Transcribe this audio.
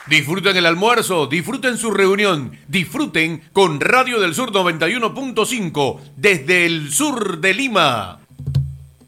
Disfruten el almuerzo, disfruten su reunión, disfruten con Radio del Sur 91.5 desde el sur de Lima.